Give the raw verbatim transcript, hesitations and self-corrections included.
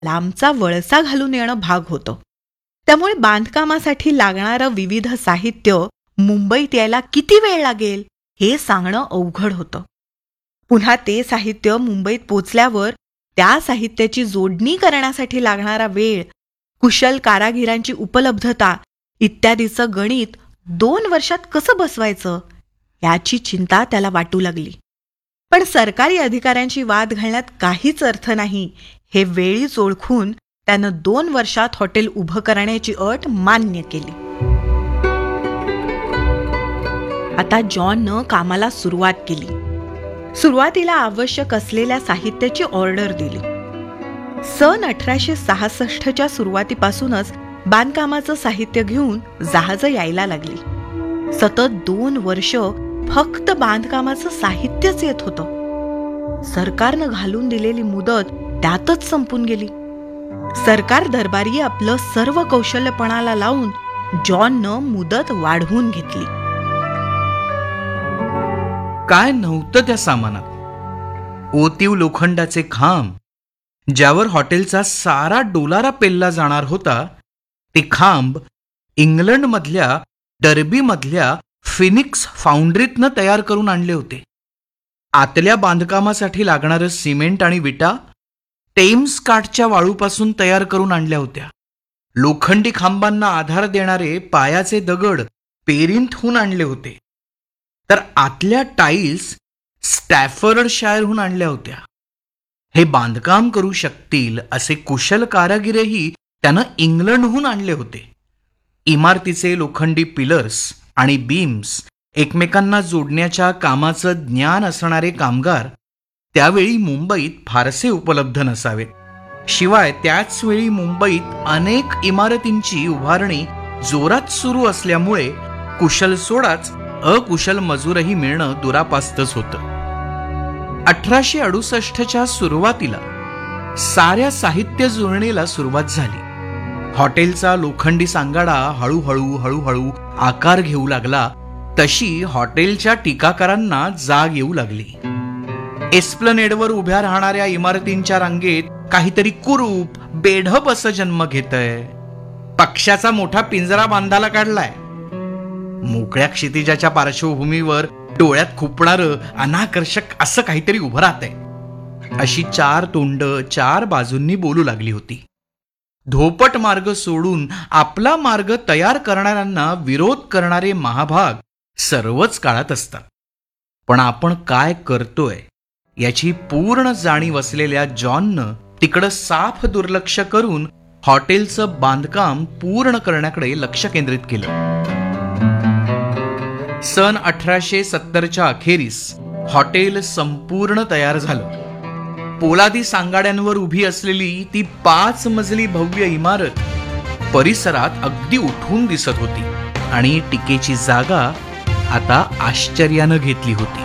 लांबचा वळसा घालून येणं भाग होतं. त्यामुळे बांधकामासाठी लागणारं विविध साहित्य मुंबईत यायला किती वेळ लागेल हे सांगणं अवघड होतं. पुन्हा ते साहित्य मुंबईत पोचल्यावर त्या साहित्याची जोडणी करण्यासाठी लागणारा वेळ, कुशल कारागिरांची उपलब्धता इत्यादीचं गणित दोन वर्षात कसं बसवायचं याची चिंता त्याला वाटू लागली. पण सरकारी अधिकाऱ्यांची वाद घालण्यात काहीच अर्थ नाही हे वेळीच ओळखून त्यानं दोन वर्षात हॉटेल उभं करण्याची अट मान्य केली. आता जॉननं कामाला सुरुवात केली. सुरुवातीला आवश्यक असलेल्या साहित्याची ऑर्डर दिली. सन अठराशे सहासष्टच्या सुरुवातीपासूनच बांधकामाचं साहित्य घेऊन जहाजं यायला लागली. सतत दोन वर्ष फक्त बांधकामाचं साहित्यच येत होतं. सरकारनं घालून दिलेली मुदत त्यातच संपून गेली. सरकार दरबारी आपलं सर्व कौशल्यपणाला लावून जॉननं मुदत वाढवून घेतली. काय नव्हतं त्या सामानात? ओतीव लोखंडाचे खांब, ज्यावर हॉटेलचा सारा डोलारा पेलला जाणार होता, ते खांब इंग्लंडमधल्या डर्बीमधल्या फिनिक्स फाउंड्रीतनं तयार करून आणले होते. आतल्या बांधकामासाठी लागणारं सिमेंट आणि विटा टेम्स काठच्या वाळूपासून तयार करून आणल्या होत्या. लोखंडी खांबांना आधार देणारे पायाचे दगड पेरिंथहून आणले होते. तर आतल्या टाईल्स स्टॅफर्डशायरहून आणल्या होत्या. हे बांधकाम करू शकतील असे कुशल कारागिरही त्यानं इंग्लंडहून आणले होते. इमारतीचे लोखंडी पिलर्स आणि बीम्स एकमेकांना जोडण्याच्या कामाचं ज्ञान असणारे कामगार त्यावेळी मुंबईत फारसे उपलब्ध नसावेत. शिवाय त्याच वेळी मुंबईत अनेक इमारतींची उभारणी जोरात सुरू असल्यामुळे कुशल सोडाच अकुशल मजूरही मिळणं दुरापास्तच होतं. अठराशे अडुसष्टच्या सुरुवातीला साऱ्या साहित्य जुळणीला सुरुवात झाली. हॉटेलचा लोखंडी सांगाडा हळूहळू हळूहळू आकार घेऊ लागला. तशी हॉटेलच्या टीकाकारांना जाग येऊ लागली. एस्प्लनेडवर उभ्या राहणाऱ्या इमारतींच्या रांगेत काहीतरी कुरूप बेढप असं जन्म घेतय. पक्ष्याचा मोठा पिंजरा बांधायला काढलाय. मोकळ्या क्षितिजाच्या पार्श्वभूमीवर डोळ्यात खुपणारं अनाकर्षक असं काहीतरी उभं राहतंय. अशी चार तोंड चार बाजूंनी बोलू लागली होती. धोपट मार्ग सोडून आपला मार्ग तयार करणाऱ्यांना विरोध करणारे महाभाग सर्वच काळात असतात. पण आपण काय करतोय याची पूर्ण जाणीव असलेल्या जॉननं तिकडं साफ दुर्लक्ष करून हॉटेलचं बांधकाम पूर्ण करण्याकडे लक्ष केंद्रित केलं. सन अठराशे सत्तरच्या अखेरीस हॉटेल संपूर्ण तयार झालं. पोलादी सांगाड्यांवर उभी असलेली ती पाच मजली भव्य इमारत परिसरात अगदी उठून दिसत होती आणि टीकेची जागा आता आश्चर्यानं घेतली होती.